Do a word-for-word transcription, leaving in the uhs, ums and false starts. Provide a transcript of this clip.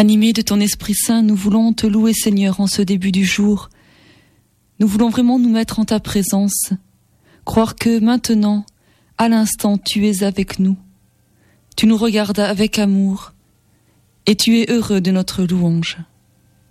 Animés de ton Esprit Saint, nous voulons te louer, Seigneur, en ce début du jour. Nous voulons vraiment nous mettre en ta présence, croire que maintenant, à l'instant, tu es avec nous. Tu nous regardes avec amour et tu es heureux de notre louange.